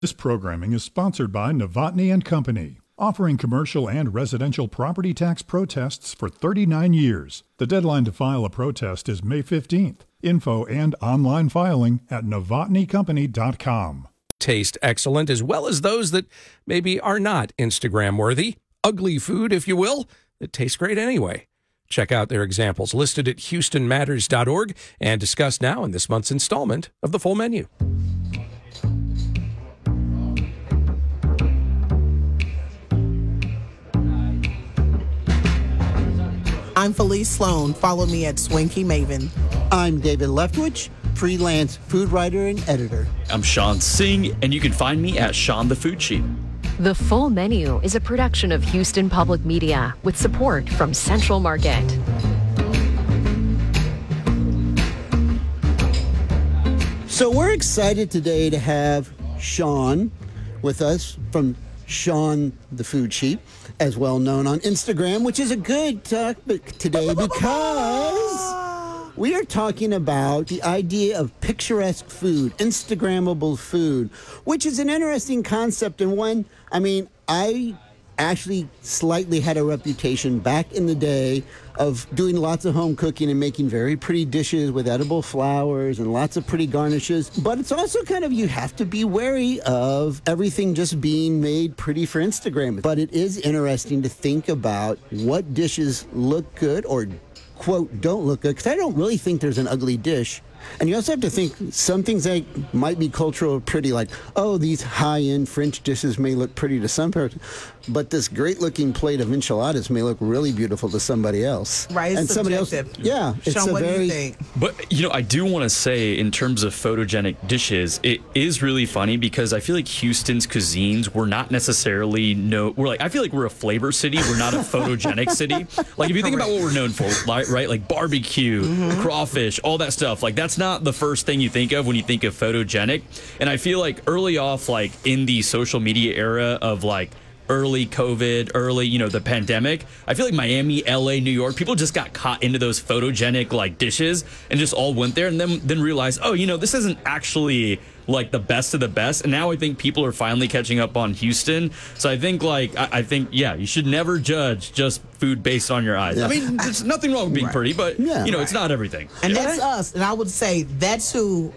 This programming is sponsored by Novotny and Company, offering commercial and residential property tax protests for 39 years. The deadline to file a protest is May 15th. Info and online filing at novotnycompany.com. Taste excellent, as well as those that maybe are not Instagram worthy. Ugly food, if you will, that tastes great anyway. Check out their examples listed at HoustonMatters.org and discussed now in this month's installment of The Full Menu. I'm Felice Sloan. Follow me at Swanky Maven. I'm David Leftwich, freelance food writer and editor. I'm Sean Singh, and you can find me at Sean the Food Sheep. The Full Menu is a production of Houston Public Media with support from Central Market. So we're excited today to have Sean with us from Sean the Food Sheep, as well known on Instagram, which is a good topic today because we are talking about the idea of picturesque food, Instagrammable food, which is an interesting concept and one, I actually slightly had a reputation back in the day of doing lots of home cooking and making very pretty dishes with edible flowers and lots of pretty garnishes. But it's also kind of, you have to be wary of everything just being made pretty for Instagram. But it is interesting to think about what dishes look good or, quote, don't look good, because I don't really think there's an ugly dish. And you also have to think some things that might be cultural pretty, like, oh, these high-end French dishes may look pretty to some person, but this great-looking plate of enchiladas may look really beautiful to somebody else. Right, it's subjective. Yeah. Sean, what do you think? But, I do want to say, in terms of photogenic dishes, it is really funny because I feel like Houston's cuisines, we're not necessarily I feel like we're a flavor city. We're not a photogenic city. Like, if you think about what we're known for, right? Like barbecue, crawfish, all that stuff. Like, that's not the first thing you think of when you think of photogenic. And I feel like early off, like in the social media era of like early COVID, the pandemic, I feel like Miami, LA, New York, people just got caught into those photogenic like dishes and just all went there and then realized, this isn't actually like the best of the best. And now I think people are finally catching up on Houston. So I think you should never judge just food based on your eyes. Yeah. I mean, there's nothing wrong with being pretty, but it's not everything. And that's us. And I would say that's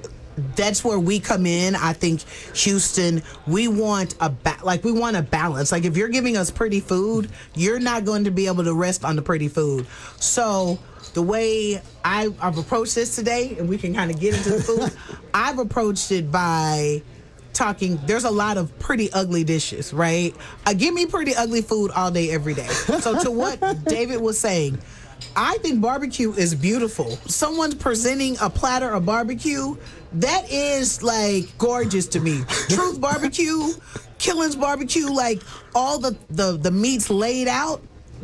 where we come in. I think Houston, we want a balance. Like, if you're giving us pretty food, you're not going to be able to rest on the pretty food. So the way I've approached this today, and we can kind of get into the food, I've approached it by talking, there's a lot of pretty ugly dishes, right? Give me pretty ugly food all day, every day. So to what David was saying, I think barbecue is beautiful. Someone's presenting a platter of barbecue, that is like gorgeous to me. Truth Barbecue, Killen's Barbecue, like all the meats laid out.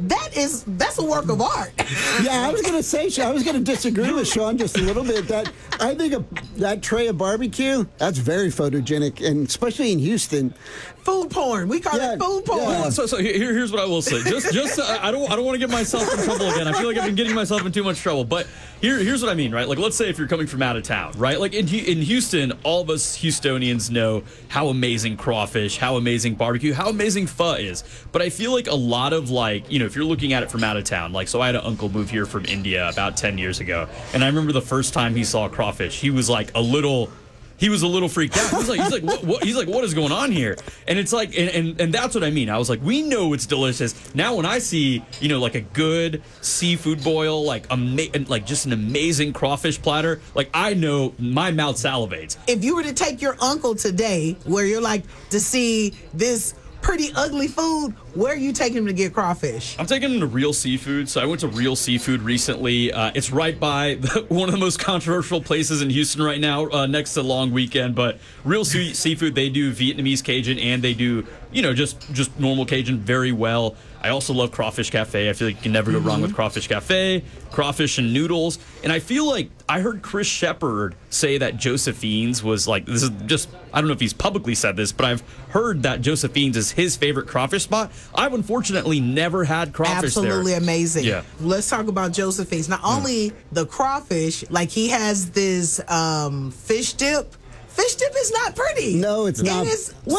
That's a work of art. Yeah, I was going to say, I was going to disagree with Sean just a little bit. That I think that tray of barbecue, that's very photogenic, and especially in Houston. Food porn. We call it food porn. Yeah. So here's what I will say. Just I don't want to get myself in trouble again. I feel like I've been getting myself in too much trouble. But here's what I mean, right? Like, let's say if you're coming from out of town, right? Like in Houston, all of us Houstonians know how amazing crawfish, how amazing barbecue, how amazing pho is. But I feel like a lot of if you're looking at it from out of town, like, so I had an uncle move here from India about 10 years ago, and I remember the first time he saw crawfish, he was like a little freaked out. He's like, what? He's like, what is going on here? And it's like, and that's what I mean. I was like, we know it's delicious. Now when I see, like a good seafood boil, like just an amazing crawfish platter, like, I know my mouth salivates. If you were to take your uncle today, where you're like, to see this pretty ugly food, where are you taking him to get crawfish? I'm taking him to Real Seafood. So I went to Real Seafood recently. It's right by one of the most controversial places in Houston right now, next to Long Weekend. But Real Seafood, they do Vietnamese Cajun, and they do, just normal Cajun very well. I also love Crawfish Cafe. I feel like you can never go wrong with Crawfish Cafe, crawfish and noodles. And I feel like I heard Chris Shepard say that Josephine's was like, this is just, I don't know if he's publicly said this, but I've heard that Josephine's is his favorite crawfish spot. I've unfortunately never had crawfish there. Absolutely amazing. Yeah. Let's talk about Josephine's. Not only the crawfish, like he has this fish dip Fish dip is not pretty. No, it's not. It is